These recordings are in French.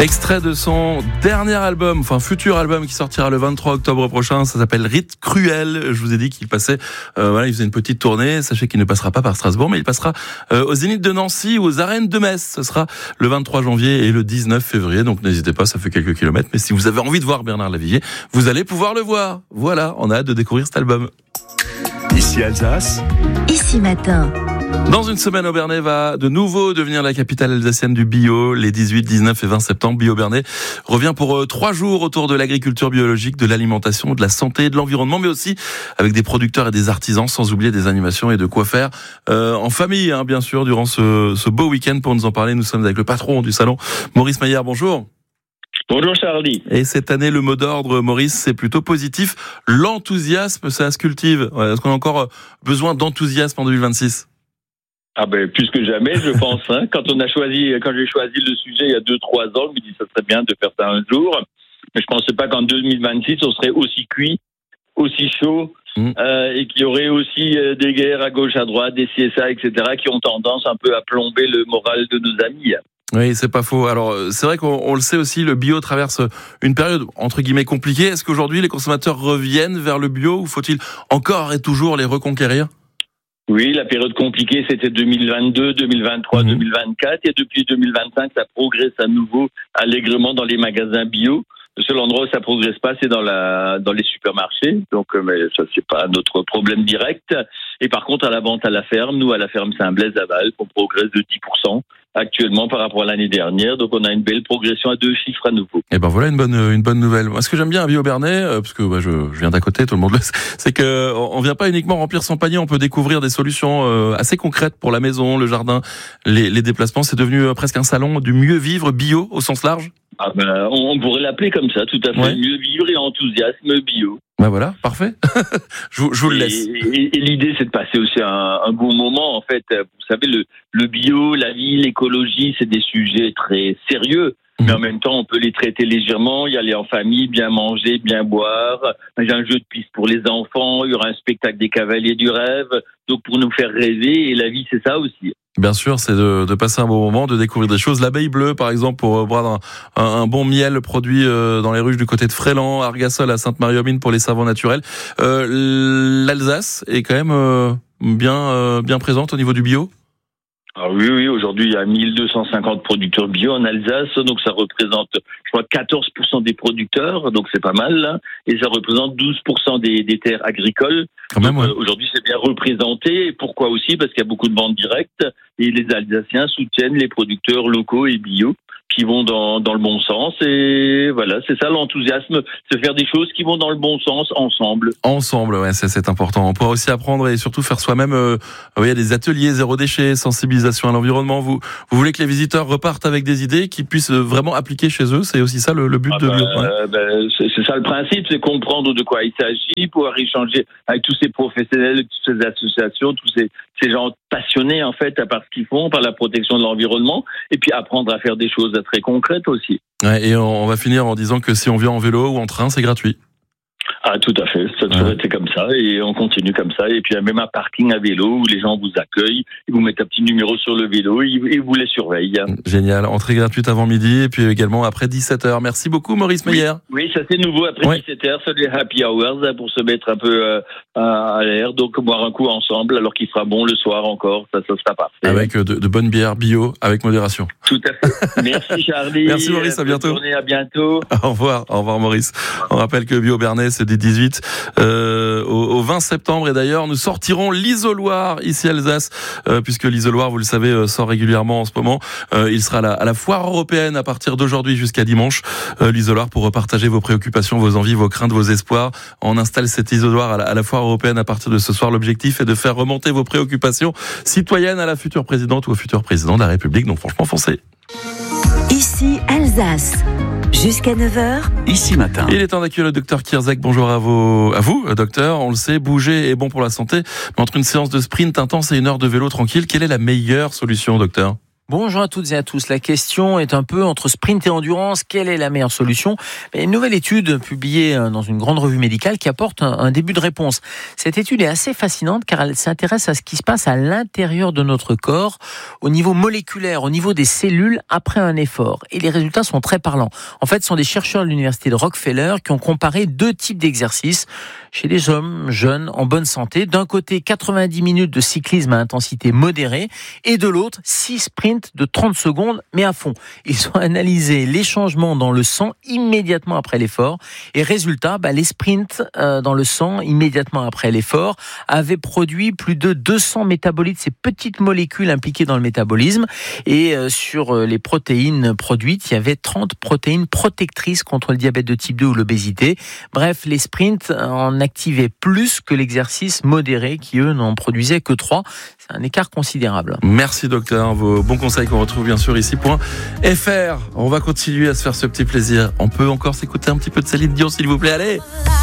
Extrait de son dernier album, enfin futur album qui sortira le 23 octobre prochain. Ça s'appelle Rite Cruel. Je vous ai dit qu'il passait, il faisait une petite tournée. Sachez qu'il ne passera pas par Strasbourg, mais il passera au Zénith de Nancy ou aux Arènes de Metz. Ce sera le 23 janvier et le 19 février. Donc n'hésitez pas, ça fait quelques kilomètres. Mais si vous avez envie de voir Bernard Lavilliers, vous allez pouvoir le voir. Voilà, on a hâte de découvrir cet album. Ici Alsace. Ici Matin. Dans une semaine, Obernai va de nouveau devenir la capitale alsacienne du bio. Les 18, 19 et 20 septembre, Bio-Bernay revient pour 3 jours autour de l'agriculture biologique, de l'alimentation, de la santé, de l'environnement, mais aussi avec des producteurs et des artisans, sans oublier des animations et de quoi faire en famille, bien sûr, durant ce beau week-end. Pour nous en parler, nous sommes avec le patron du salon, Maurice Maillard. Bonjour. Bonjour Charlie. Et cette année, le mot d'ordre, Maurice, c'est plutôt positif. L'enthousiasme, ça se cultive. Est-ce qu'on a encore besoin d'enthousiasme en 2026 ? Ah ben plus que jamais, je pense. Quand j'ai choisi le sujet il y a 2-3 ans, je me dis ça serait bien de faire ça un jour. Mais je pensais pas qu'en 2026 on serait aussi cuit, aussi chaud, et qu'il y aurait aussi des guerres à gauche, à droite, des CSA, etc. qui ont tendance un peu à plomber le moral de nos amis. Oui, c'est pas faux. Alors, c'est vrai qu'on le sait aussi, le bio traverse une période, entre guillemets, compliquée. Est-ce qu'aujourd'hui, les consommateurs reviennent vers le bio ou faut-il encore et toujours les reconquérir ? Oui, la période compliquée, c'était 2022, 2023, 2024. Et depuis 2025, ça progresse à nouveau allègrement dans les magasins bio. Le seul endroit où ça progresse pas, c'est dans les supermarchés. Donc, mais ça, c'est pas notre problème direct. Et par contre, à la vente à la ferme, nous, à la ferme Saint-Blaise-Aval, on progresse de 10% actuellement par rapport à l'année dernière. Donc, on a une belle progression à 2 chiffres à nouveau. Et ben voilà une bonne nouvelle. Moi, ce que j'aime bien à Bio-Bernay, parce que je viens d'à côté, tout le monde le sait, c'est que on vient pas uniquement remplir son panier, on peut découvrir des solutions assez concrètes pour la maison, le jardin, les déplacements. C'est devenu presque un salon du mieux vivre bio au sens large. Ah ben, on pourrait l'appeler comme ça, tout à fait. Ouais. Mieux vivre et enthousiasme bio. Ben voilà, parfait. je vous le laisse. Et l'idée, c'est de passer aussi un bon moment, en fait. Vous savez, le bio, la vie, l'écologie, c'est des sujets très sérieux. Mais en même temps, on peut les traiter légèrement, y aller en famille, bien manger, bien boire. Il y a un jeu de piste pour les enfants, il y aura un spectacle des cavaliers du rêve. Donc, pour nous faire rêver, et la vie, c'est ça aussi. Bien sûr, c'est de passer un bon moment, de découvrir des choses. L'abeille bleue, par exemple, pour boire un bon miel produit dans les ruches du côté de Fréland, Argasol à Sainte-Marie-aux-Mines pour les savons naturels. L'Alsace est quand même bien présente au niveau du bio. Ah oui, aujourd'hui, il y a 1250 producteurs bio en Alsace, donc ça représente, je crois, 14% des producteurs, donc c'est pas mal, là, et ça représente 12% des terres agricoles. Quand même, ouais. Aujourd'hui, c'est bien représenté. Pourquoi aussi ? Parce qu'il y a beaucoup de ventes directes, et les Alsaciens soutiennent les producteurs locaux et bio qui vont dans le bon sens, et voilà, c'est ça l'enthousiasme, c'est faire des choses qui vont dans le bon sens ensemble. Ensemble, ouais, c'est important. On pourra aussi apprendre et surtout faire soi-même. Il y a des ateliers zéro déchet, sensibilisation à l'environnement. Vous voulez que les visiteurs repartent avec des idées qu'ils puissent vraiment appliquer chez eux. C'est aussi ça le but de bio. C'est ça le principe, c'est comprendre de quoi il s'agit, pouvoir échanger avec tous ces professionnels, toutes ces associations, tous ces gens passionnés en fait par ce qu'ils font, par la protection de l'environnement, et puis apprendre à faire des choses très concrètes aussi. Ouais, et on va finir en disant que si on vient en vélo ou en train, c'est gratuit. Ah, tout à fait. Ça a toujours été comme ça et on continue comme ça. Et puis, il y a même un parking à vélo où les gens vous accueillent, ils vous mettent un petit numéro sur le vélo et vous les surveillent. Génial. Entrée gratuite avant midi et puis également après 17h. Merci beaucoup, Maurice Meyer. Oui, ça c'est nouveau. Après 17h, c'est des happy hours pour se mettre un peu à l'air. Donc, boire un coup ensemble alors qu'il fera bon le soir encore. Ça sera parfait. Avec de bonnes bières bio, avec modération. Tout à fait. Merci, Charlie. Merci, Maurice. À bientôt. Bonne journée, à bientôt. Au revoir, Maurice. On rappelle que Bio-Bernay, c'est des 18 au 20 septembre. Et d'ailleurs, nous sortirons l'isoloir ici à Alsace, puisque l'isoloir, vous le savez, sort régulièrement en ce moment. Il sera à la foire européenne à partir d'aujourd'hui jusqu'à dimanche. L'isoloir pour repartager vos préoccupations, vos envies, vos craintes, vos espoirs. On installe cet isoloir à la foire européenne à partir de ce soir. L'objectif est de faire remonter vos préoccupations citoyennes à la future présidente ou au futur président de la République. Donc franchement, foncez. Ici Alsace. Jusqu'à 9h. Ici Matin. Il est temps d'accueillir le docteur Kierzek. Bonjour à vous, docteur. On le sait, bouger est bon pour la santé. Mais entre une séance de sprint intense et une heure de vélo tranquille, quelle est la meilleure solution, docteur ? Bonjour à toutes et à tous. La question est un peu entre sprint et endurance. Quelle est la meilleure solution ? Une nouvelle étude publiée dans une grande revue médicale qui apporte un début de réponse. Cette étude est assez fascinante car elle s'intéresse à ce qui se passe à l'intérieur de notre corps, au niveau moléculaire, au niveau des cellules après un effort. Et les résultats sont très parlants. En fait, ce sont des chercheurs de l'université de Rockefeller qui ont comparé 2 types d'exercices chez des hommes jeunes en bonne santé. D'un côté, 90 minutes de cyclisme à intensité modérée et de l'autre, 6 sprints de 30 secondes, mais à fond. Ils ont analysé les changements dans le sang immédiatement après l'effort. Et résultat, les sprints dans le sang immédiatement après l'effort avaient produit plus de 200 métabolites, ces petites molécules impliquées dans le métabolisme. Et sur les protéines produites, il y avait 30 protéines protectrices contre le diabète de type 2 ou l'obésité. Bref, les sprints en activaient plus que l'exercice modéré qui, eux, n'en produisaient que 3. C'est un écart considérable. Merci docteur, vos bons conseils qu'on retrouve bien sûr ici. .fr. On va continuer à se faire ce petit plaisir. On peut encore s'écouter un petit peu de Céline Dion s'il vous plaît, allez.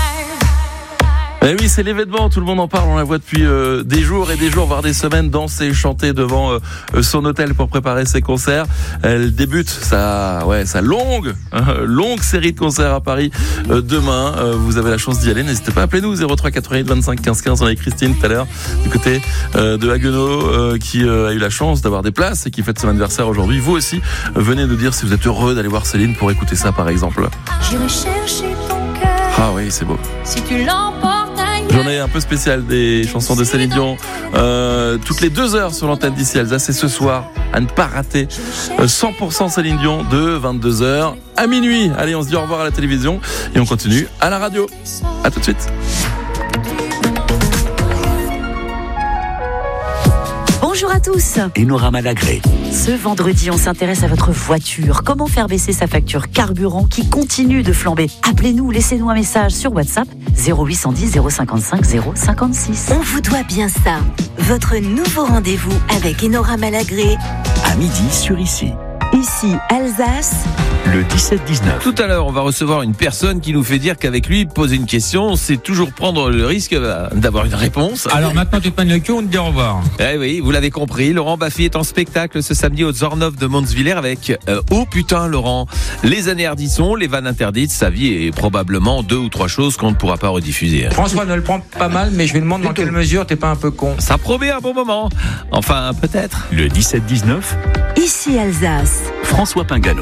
Eh oui, c'est l'événement, tout le monde en parle, on la voit depuis des jours et des jours, voire des semaines, danser et chanter devant son hôtel pour préparer ses concerts. Elle débute sa longue série de concerts à Paris demain. Vous avez la chance d'y aller, n'hésitez pas, appelez-nous 03 88 25 15 15. On a Christine tout à l'heure du côté de Haguenau qui a eu la chance d'avoir des places et qui fête son anniversaire aujourd'hui. Vous aussi, venez nous dire si vous êtes heureux d'aller voir Céline pour écouter ça par exemple. J'irai chercher ton cœur. Ah oui, c'est beau. Si tu l'emportes. Journée un peu spéciale des chansons de Céline Dion, toutes les 2 heures sur l'antenne d'ici Alsace. Et ce soir, à ne pas rater 100% Céline Dion de 22h à minuit. Allez, on se dit au revoir à la télévision et on continue à la radio. À tout de suite. Bonjour à tous. Enora Malagré. Ce vendredi, on s'intéresse à votre voiture. Comment faire baisser sa facture carburant qui continue de flamber ? Appelez-nous, laissez-nous un message sur WhatsApp 0810 055 056. On vous doit bien ça. Votre nouveau rendez-vous avec Enora Malagré. À midi sur Ici. Ici, Alsace. Le 17-19. Tout à l'heure, on va recevoir une personne qui nous fait dire qu'avec lui, poser une question, c'est toujours prendre le risque d'avoir une réponse. Alors maintenant, tu te pognes le cul, on te dit au revoir. Eh oui, vous l'avez compris, Laurent Baffy est en spectacle ce samedi au Zornov de Monsviller avec oh putain Laurent, les années Ardisson, les vannes interdites, sa vie et probablement 2 ou 3 choses qu'on ne pourra pas rediffuser. François ne le prend pas mal, mais je lui demande dans quelle mesure t'es pas un peu con. Ça promet un bon moment. Enfin, peut-être. Le 17-19. Ici, Alsace. François Pingano.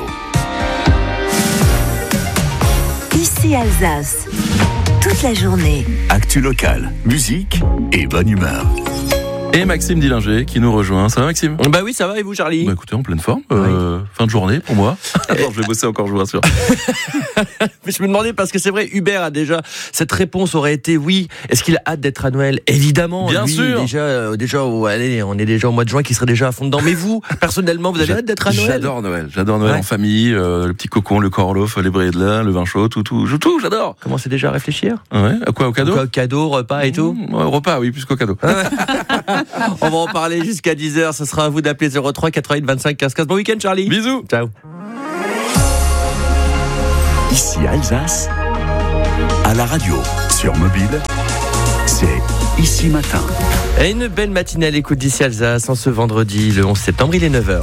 Ici, Alsace. Toute la journée. Actu locale, musique et bonne humeur. Et Maxime Dillinger qui nous rejoint. Ça va Maxime ? Bah oui, ça va et vous Charlie ? Bah écoutez, en pleine forme. Fin de journée pour moi. Alors je vais bosser encore, je vous rassure. Mais je me demandais parce que c'est vrai, Hubert a déjà cette réponse aurait été oui. Est-ce qu'il a hâte d'être à Noël ? Évidemment. Bien lui, sûr. Déjà, allez, on est déjà au mois de juin qui serait déjà à fond dedans. Mais vous, personnellement, vous avez hâte d'être à Noël ? J'adore Noël en famille, le petit cocon, le corlof, les brilles de lin, le vin chaud, tout, j'adore. Commencez déjà à réfléchir ? Ouais. À quoi, au cadeau ? Cadeau, repas et tout. Repas, oui, plus qu'au cadeau. On va en parler jusqu'à 10h. Ce sera à vous d'appeler 03 88 25 15 15. Bon week-end, Charlie. Bisous. Ciao. Ici Alsace. À la radio, sur mobile, c'est Ici Matin. Et une belle matinée à l'écoute d'Ici Alsace en ce vendredi, le 11 septembre, il est 9h.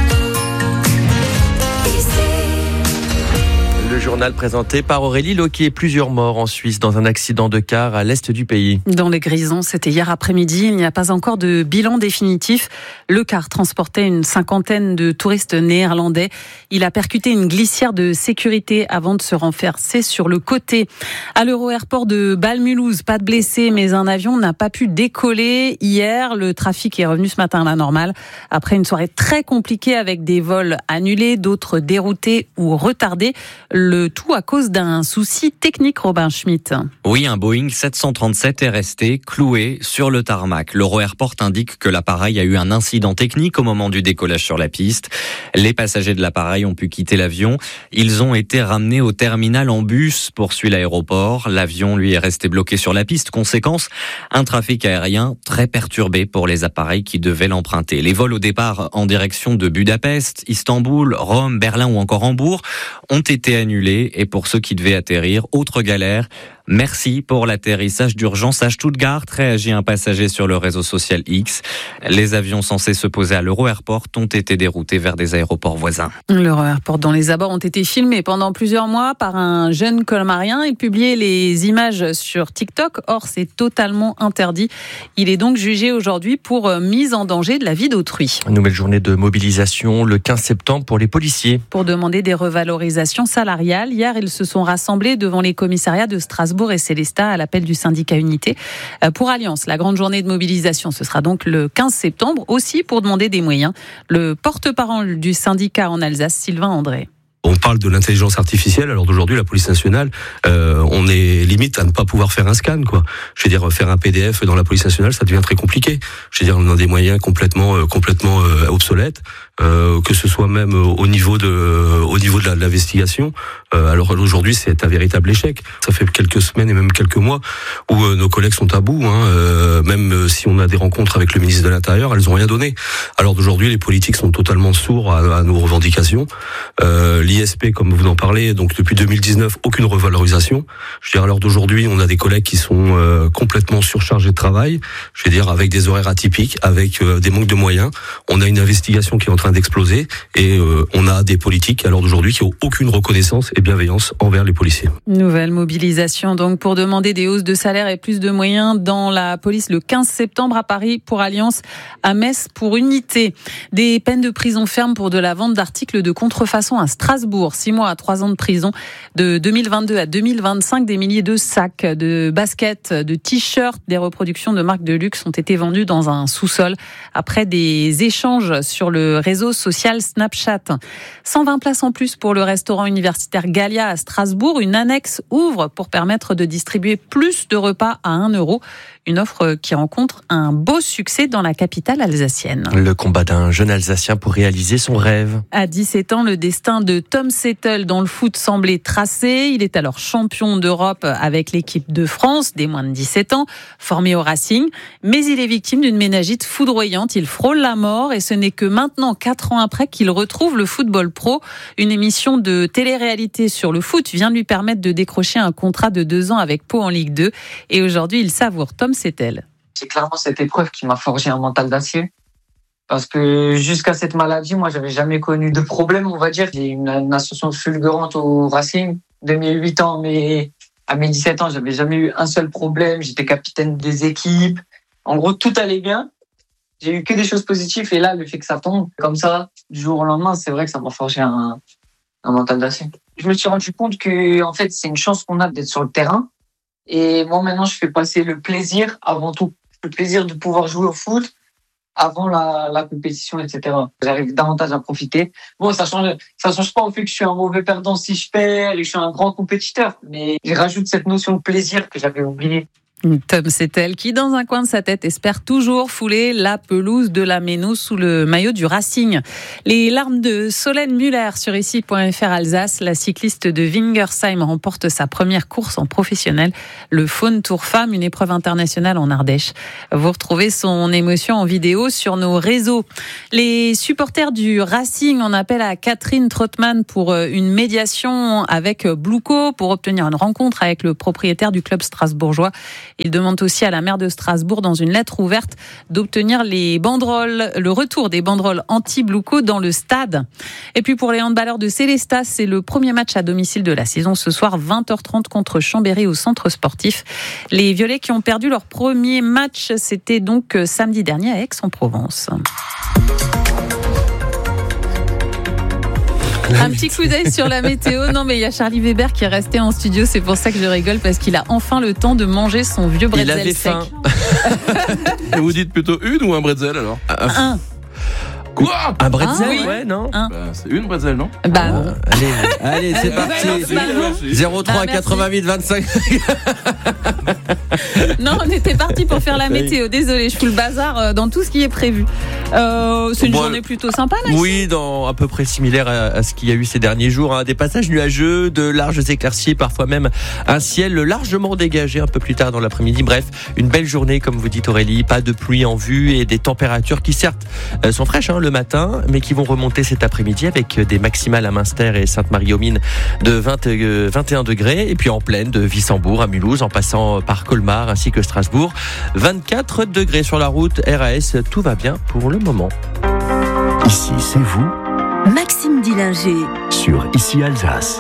Le journal présenté par Aurélie Loquet. Plusieurs morts en Suisse dans un accident de car à l'est du pays. Dans les Grisons, c'était hier après-midi. Il n'y a pas encore de bilan définitif. Le car transportait une 50aine de touristes néerlandais. Il a percuté une glissière de sécurité avant de se renverser sur le côté. À l'Euro-Airport de Bâle-Mulhouse, pas de blessés, mais un avion n'a pas pu décoller hier. Le trafic est revenu ce matin à la normale. Après une soirée très compliquée avec des vols annulés, d'autres déroutés ou retardés. Le tout à cause d'un souci technique, Robin Schmitt. Oui, un Boeing 737 est resté cloué sur le tarmac. L'Euro-Airport indique que l'appareil a eu un incident technique au moment du décollage sur la piste. Les passagers de l'appareil ont pu quitter l'avion. Ils ont été ramenés au terminal en bus, poursuit l'aéroport. L'avion, lui, est resté bloqué sur la piste. Conséquence, un trafic aérien très perturbé pour les appareils qui devaient l'emprunter. Les vols au départ en direction de Budapest, Istanbul, Rome, Berlin ou encore Hambourg ont été annulés. Et pour ceux qui devaient atterrir, autre galère, Merci pour l'atterrissage d'urgence à Stuttgart, réagit un passager sur le réseau social X. Les avions censés se poser à l'Euro-Airport ont été déroutés vers des aéroports voisins. L'Euro-Airport dont les abords ont été filmés pendant plusieurs mois par un jeune colmarien. Il publiait les images sur TikTok. Or, c'est totalement interdit. Il est donc jugé aujourd'hui pour mise en danger de la vie d'autrui. Une nouvelle journée de mobilisation le 15 septembre pour les policiers. Pour demander des revalorisations salariales. Hier, ils se sont rassemblés devant les commissariats de Strasbourg et Célestat à l'appel du syndicat Unité. Pour Alliance, la grande journée de mobilisation, ce sera donc le 15 septembre, aussi pour demander des moyens. Le porte-parole du syndicat en Alsace, Sylvain André. On parle de l'intelligence artificielle, alors d'aujourd'hui la police nationale, on est limite à ne pas pouvoir faire un scan, quoi. Je veux dire, faire un PDF dans la police nationale, ça devient très compliqué. Je veux dire, on a des moyens complètement obsolètes, que ce soit même au niveau de l'investigation. Alors aujourd'hui, c'est un véritable échec. Ça fait quelques semaines et même quelques mois où nos collègues sont à bout. Même si on a des rencontres avec le ministre de l'Intérieur, elles ont rien donné. Alors d'aujourd'hui, les politiques sont totalement sourds à nos revendications. L'ISP, comme vous en parlez, donc depuis 2019, aucune revalorisation. Je veux dire, à l'heure d'aujourd'hui, on a des collègues qui sont complètement surchargés de travail. Je veux dire, avec des horaires atypiques, avec des manques de moyens. On a une investigation qui est en train d'exploser et on a des politiques à l'heure d'aujourd'hui qui n'ont aucune reconnaissance et bienveillance envers les policiers. Nouvelle mobilisation donc pour demander des hausses de salaire et plus de moyens dans la police le 15 septembre à Paris pour Alliance, à Metz pour Unité. Des peines de prison ferme pour de la vente d'articles de contrefaçon à Strasbourg. 6 mois à 3 ans de prison. De 2022 à 2025, des milliers de sacs, de baskets, de t-shirts, des reproductions de marques de luxe ont été vendus dans un sous-sol après des échanges sur le réseau social Snapchat. 120 places en plus pour le restaurant universitaire Gallia à Strasbourg. Une annexe ouvre pour permettre de distribuer plus de repas à 1 euro. Une offre qui rencontre un beau succès dans la capitale alsacienne. Le combat d'un jeune Alsacien pour réaliser son rêve. À 17 ans, le destin de Tom Settle dans le foot semblait tracé. Il est alors champion d'Europe avec l'équipe de France des moins de 17 ans, formé au Racing. Mais il est victime d'une méningite foudroyante. Il frôle la mort et ce n'est que maintenant, 4 ans après, qu'il retrouve le football pro. Une émission de télé-réalité sur le foot vient lui permettre de décrocher un contrat de 2 ans avec Pau en Ligue 2. Et aujourd'hui, il savoure Tom Settle. C'est clairement cette épreuve qui m'a forgé un mental d'acier. Parce que jusqu'à cette maladie, moi, j'avais jamais connu de problème, on va dire. J'ai une ascension fulgurante au Racing de mes 8 ans, mais à mes 17 ans, j'avais jamais eu un seul problème. J'étais capitaine des équipes. En gros, tout allait bien. J'ai eu que des choses positives. Et là, le fait que ça tombe comme ça, du jour au lendemain, c'est vrai que ça m'a forgé un mental d'acier. Je me suis rendu compte que, en fait, c'est une chance qu'on a d'être sur le terrain. Et moi, maintenant, je fais passer le plaisir avant tout. Le plaisir de pouvoir jouer au foot avant la compétition, etc. J'arrive davantage à profiter. Bon, ça change pas au fait que je suis un mauvais perdant si je perds et je suis un grand compétiteur. Mais je rajoute cette notion de plaisir que j'avais oubliée. Tom Settle qui, dans un coin de sa tête, espère toujours fouler la pelouse de la Méno sous le maillot du Racing. Les larmes de Solène Muller sur ici.fr Alsace. La cycliste de Wingersheim remporte sa première course en professionnel, le Faune Tour Femmes, une épreuve internationale en Ardèche. Vous retrouvez son émotion en vidéo sur nos réseaux. Les supporters du Racing en appellent à Catherine Trottmann pour une médiation avec Blueco pour obtenir une rencontre avec le propriétaire du club strasbourgeois. Il demande aussi à la maire de Strasbourg, dans une lettre ouverte, d'obtenir le retour des banderoles anti-Blueco dans le stade. Et puis pour les handballeurs de Célestat, c'est le premier match à domicile de la saison ce soir, 20h30 contre Chambéry au centre sportif. Les Violets qui ont perdu leur premier match, c'était donc samedi dernier à Aix-en-Provence. Un petit coup d'œil sur la météo. Non, mais il y a Charlie Weber qui est resté en studio. C'est pour ça que je rigole, parce qu'il a enfin le temps de manger son vieux bretzel sec. Il avait faim. Et vous dites plutôt une ou un bretzel alors? Un. Quoi? Un bretzel? Oui. Ouais, non? C'est une bretzel, non? Non. Allez, c'est parti. 03 88 25. Non, on était parti pour faire la météo. Désolé, je fous le bazar dans tout ce qui est prévu. C'est une journée plutôt sympa, là. Oui, à peu près similaire à ce qu'il y a eu ces derniers jours. Des passages nuageux, de larges éclaircies, parfois même un ciel largement dégagé un peu plus tard dans l'après-midi. Bref, une belle journée, comme vous dites Aurélie. Pas de pluie en vue et des températures qui certes sont fraîches le matin, mais qui vont remonter cet après-midi avec des maximales à Münster et Sainte-Marie-aux-Mines de 21 degrés. Et puis en plaine de Wissembourg à Mulhouse, en passant par Colmar ainsi que Strasbourg. 24 degrés sur la route RAS. Tout va bien pour le moment. Ici, c'est vous, Maxime Dillinger. sur Ici Alsace.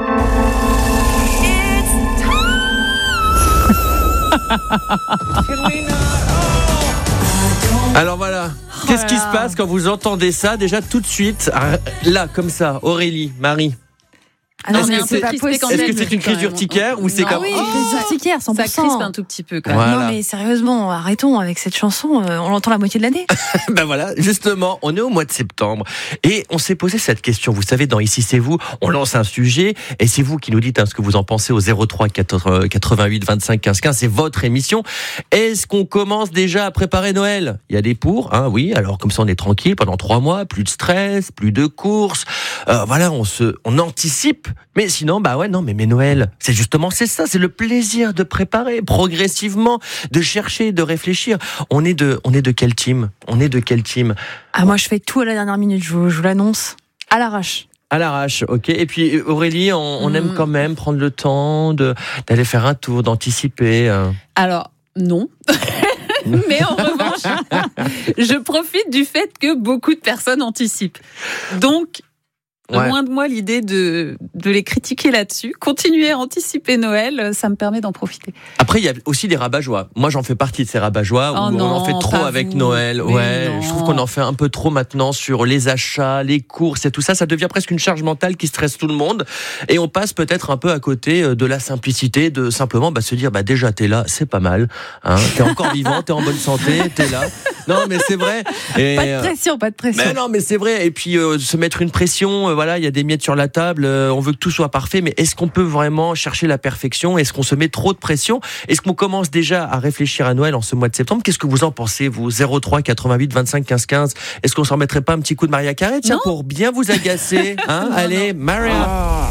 Alors voilà, qu'est-ce qui se passe quand vous entendez ça? Déjà tout de suite, là, comme ça, Aurélie, Marie. Ah non, Est-ce que c'est une crise urticaire ou c'est comme... oui, crise urticaire, 100%. Ça crispe un tout petit peu quand même. Voilà. Non mais sérieusement, arrêtons avec cette chanson, on l'entend la moitié de l'année. Ben voilà, justement, on est au mois de septembre et on s'est posé cette question. Vous savez, dans Ici c'est vous, on lance un sujet et c'est vous qui nous dites ce que vous en pensez au 03 88 25 15 15. C'est votre émission. Est-ce qu'on commence déjà à préparer Noël? Il y a des pour, oui. Alors comme ça, on est tranquille pendant 3 mois, plus de stress, plus de courses. Voilà, on anticipe. Mais sinon, mais Noël, c'est ça, c'est le plaisir de préparer progressivement, de chercher, de réfléchir. On est de quel team? Ah, moi je fais tout à la dernière minute, je vous l'annonce, à l'arrache. À l'arrache, ok. Et puis Aurélie, on aime quand même prendre le temps d'aller faire un tour, d'anticiper. Alors, non. Mais en revanche, je profite du fait que beaucoup de personnes anticipent. Donc, loin de moi l'idée de les critiquer là-dessus. Continuer à anticiper Noël, ça me permet d'en profiter. Après, il y a aussi des rabat-joie. Moi, j'en fais partie de ces rabat-joie où on en fait trop avec Noël. Je trouve qu'on en fait un peu trop maintenant sur les achats, les courses et tout ça. Ça devient presque une charge mentale qui stresse tout le monde. Et on passe peut-être un peu à côté de la simplicité, de simplement se dire, déjà, t'es là, c'est pas mal. T'es encore vivant, t'es en bonne santé, t'es là. Non, mais c'est vrai. Et, pas de pression. Mais non, mais c'est vrai. Et puis, se mettre une pression, il y a des miettes sur la table, on veut que tout soit parfait, mais est-ce qu'on peut vraiment chercher la perfection? Est-ce qu'on se met trop de pression? Est-ce qu'on commence déjà à réfléchir à Noël en ce mois de septembre? Qu'est-ce que vous en pensez, vous? 03 88 25 15 15. Est-ce qu'on s'en mettrait pas un petit coup de Mariah Carey, pour bien vous agacer? Allez, Maria.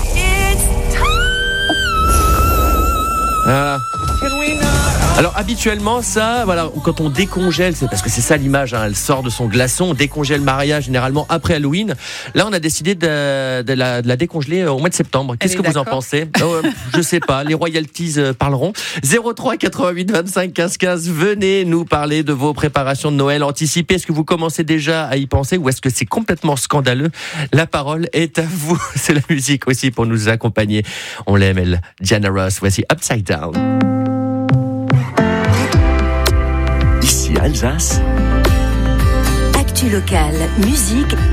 Alors habituellement quand on décongèle, c'est parce que c'est ça l'image, elle sort de son glaçon, on décongèle Maria généralement après Halloween. Là on a décidé de la décongeler au mois de septembre. Qu'est-ce que vous en pensez? Je sais pas, les royalties parleront. 03 88 25 15 15, venez nous parler de vos préparations de Noël anticipées. Est-ce que vous commencez déjà à y penser ou est-ce que c'est complètement scandaleux? La parole est à vous, c'est la musique aussi pour nous accompagner. On l'aime, elle, Diana Ross, voici Upside Down. Ici Alsace. Actu locale, musique